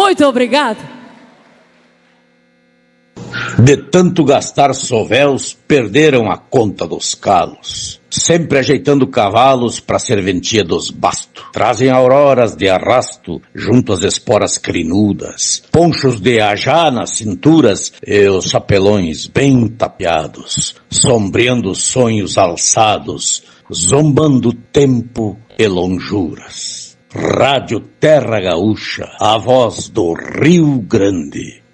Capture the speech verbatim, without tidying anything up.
Muito obrigado. De tanto gastar sovéus, perderam a conta dos calos. Sempre ajeitando cavalos para a serventia dos bastos. Trazem auroras de arrasto junto às esporas crinudas. Ponchos de ajá nas cinturas e os chapelões bem tapeados. Sombreando sonhos alçados, zombando tempo e lonjuras. Rádio Terra Gaúcha, a voz do Rio Grande.